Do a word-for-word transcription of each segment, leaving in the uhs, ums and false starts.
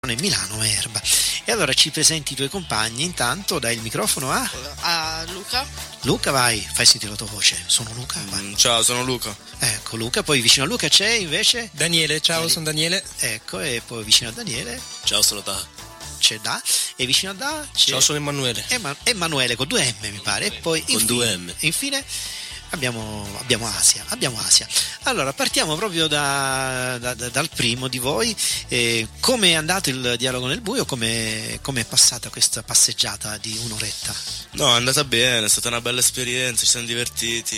è Milano Erba. E allora ci presenti i tuoi compagni, intanto dai il microfono a a Luca. Luca, vai, fai sentire la tua voce. Sono Luca, vai. Mm, ciao, sono Luca. Ecco Luca, poi vicino a Luca c'è invece Daniele, ciao, sono Daniele. Ecco, e poi vicino a Daniele Ciao, sono Da. c'è Da, e vicino a Da c'è Ciao, sono Emanuele. Ema- Emanuele con due M mi pare, e poi Con infine, due M. infine abbiamo, abbiamo Asia, abbiamo Asia. Allora partiamo proprio da, da- da- dal primo di voi. Eh, come è andato il dialogo nel buio? Come è passata questa passeggiata di un'oretta? No, è andata bene, è stata una bella esperienza, ci siamo divertiti.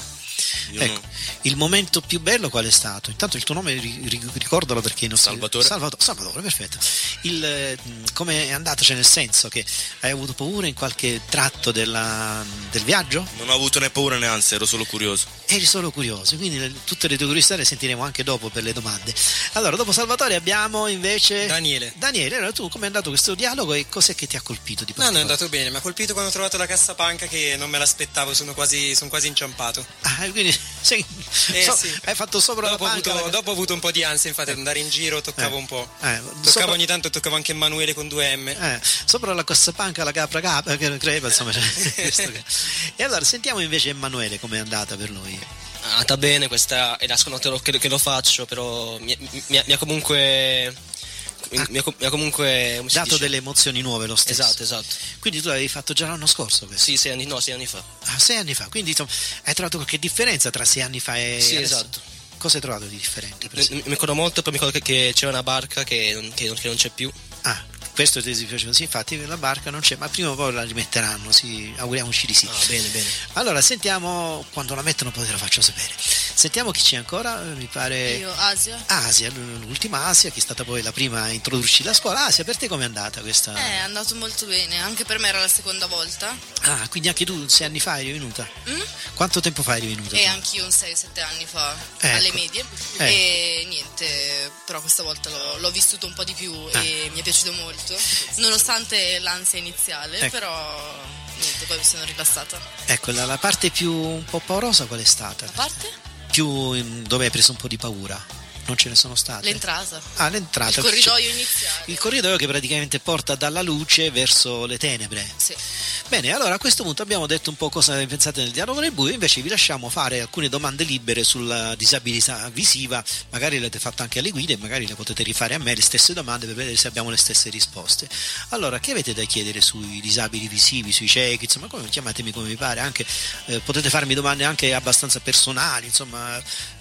Io Ecco, no. il momento più bello qual è stato? Intanto il tuo nome ri- ri- ricordalo perché i nostri... Salvatore. Salvatore, Salvatore, perfetto. Il, eh, come è andata? Cioè nel senso che hai avuto paura in qualche tratto della- del viaggio? Non ho avuto né paura né ansia, ero solo curioso. Eri solo curioso, quindi le- tutte le tue curiosità le sentiremo anche dopo per le domande. Allora, dopo Salvatore abbiamo invece Daniele. Daniele, allora tu come è andato questo dialogo e cos'è che ti ha colpito di No, no, è particolare? andato bene, mi ha colpito quando ho trovato la cassapanca che non me l'aspettavo, sono quasi, sono quasi inciampato. Ah, quindi sei- Eh, so- sì. hai fatto sopra Dopo ho, la panca avuto, la- dopo ho avuto un po' di ansia, infatti, ad andare in giro toccavo Eh. un po'. Eh, Toccavo sopra- ogni tanto, toccavo anche Emanuele con due M. Eh, sopra la cassapanca la capra capra che crepa, insomma, cioè, questo che- e allora sentiamo invece Emanuele come è andata per lui. È andata bene, questa è la seconda volta che, che lo faccio, però mi, mi- mi ha comunque mi, mi ha, mi ha comunque come si Dato dice? delle emozioni nuove lo stesso. Esatto, esatto. Quindi tu l'avevi fatto già l'anno scorso questo? Sì, sei anni, no, sei anni fa. Ah, sei anni fa, quindi insomma, hai trovato qualche differenza tra sei anni fa e Sì, adesso? esatto. Cosa hai trovato di differente? per Mi, esempio? mi ricordo molto, poi mi ricordo che, che c'era una barca che, non- che non, che non c'è più. Ah, questo ti piace così, infatti la barca non c'è, ma prima o poi la rimetteranno, sì, auguriamoci di sì. Ah, bene, bene. Allora, sentiamo, quando la mettono poi te la faccio sapere. Sentiamo chi c'è ancora, mi pare... Io, Asia. Asia, l'ultima Asia, che è stata poi la prima a introdurci la scuola. Asia, per te com'è andata questa? Eh, è andato molto bene, anche per me era la seconda volta. Ah, quindi anche tu sei anni fa eri venuta? Mm? Quanto tempo fa eri venuta? E tu? anch'io un sei sette anni fa, Ecco. alle medie. Eh. E niente, però questa volta l'ho, l'ho vissuto un po' di più Ah. e mi è piaciuto molto. Nonostante l'ansia iniziale, Ecco. però niente, poi mi sono rilassata. Ecco, la, la parte più un po' paurosa qual è stata? A parte Più in- dove hai preso un po' di paura? Non ce ne sono state? l'entrata, Ah, l'entrata. il corridoio iniziale. Il corridoio che praticamente porta dalla luce verso le tenebre. Sì. Bene, allora a questo punto abbiamo detto un po' cosa ne pensate del dialogo nel buio, invece vi lasciamo fare alcune domande libere sulla disabilità visiva, magari le avete fatte anche alle guide e magari le potete rifare a me le stesse domande per vedere se abbiamo le stesse risposte. Allora, che avete da chiedere sui disabili visivi, sui ciechi, insomma, come, chiamatemi come vi pare, anche, eh, potete farmi domande anche abbastanza personali, insomma,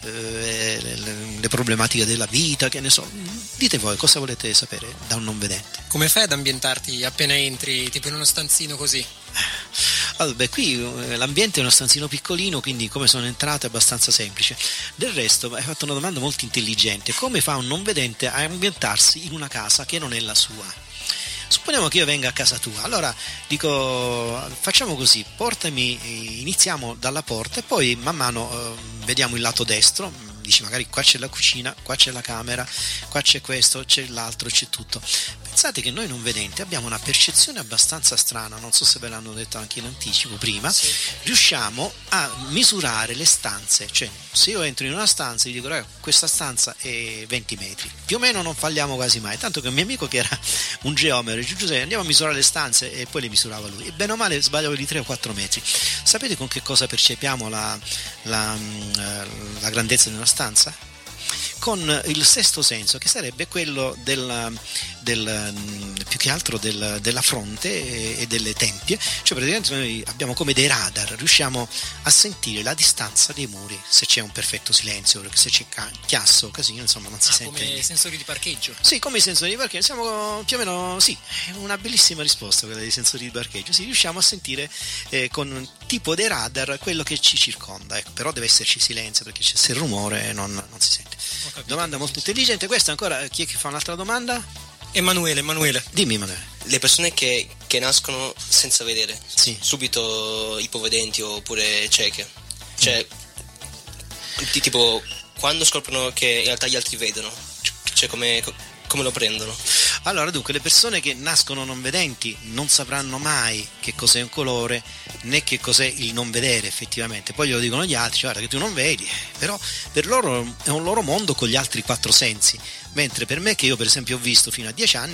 eh, le, le- le problematiche della vita, che ne so, dite voi cosa volete sapere da un non vedente. Come fai ad ambientarti appena entri, tipo in uno stanzino così? Allora, beh, qui eh, l'ambiente è uno stanzino piccolino, quindi come sono entrato è abbastanza semplice. Del resto, hai fatto una domanda molto intelligente: come fa un non vedente a ambientarsi in una casa che non è la sua? Supponiamo che io venga a casa tua, allora dico, facciamo così, portami, eh, iniziamo dalla porta e poi man mano eh, vediamo il lato destro, dici magari qua c'è la cucina, qua c'è la camera, qua c'è questo, c'è l'altro, c'è tutto. Pensate che noi non vedenti abbiamo una percezione abbastanza strana, non so se ve l'hanno detto anche in anticipo prima, riusciamo a misurare le stanze, cioè se io entro in una stanza e gli dico "Raga, questa stanza è venti metri, più o meno non falliamo quasi mai", tanto che un mio amico che era un geometro, Giuseppe, andiamo a misurare le stanze e poi le misurava lui e bene o male sbagliavo di tre o quattro metri. Sapete con che cosa percepiamo la, la, mm, la grandezza di una stanza? Con il sesto senso, che sarebbe quello del, del, più che altro del, della fronte e delle tempie, cioè praticamente noi abbiamo come dei radar, riusciamo a sentire la distanza dei muri, se c'è un perfetto silenzio, perché se c'è ca- chiasso, casino, insomma non si Ah, sente come niente. sensori di parcheggio. Sì, come i sensori di parcheggio, siamo più o meno, sì, è una bellissima risposta quella dei sensori di parcheggio, sì, riusciamo a sentire eh, con un tipo dei radar quello che ci circonda, ecco, però deve esserci silenzio perché c'è, se il rumore non, non si sente. Ho capito. Domanda molto intelligente, questa ancora, chi è che fa un'altra domanda? Emanuele, Emanuele. Dimmi Emanuele. Le persone che, che nascono senza vedere, Sì. subito ipovedenti oppure cieche, cioè ti- tipo quando scoprono che in realtà gli altri vedono, cioè come, come lo prendono? Allora, dunque, le persone che nascono non vedenti non sapranno mai che cos'è un colore né che cos'è il non vedere effettivamente. Poi glielo dicono gli altri, guarda che tu non vedi, però per loro è un loro mondo con gli altri quattro sensi. Mentre per me, che io per esempio ho visto fino a dieci anni,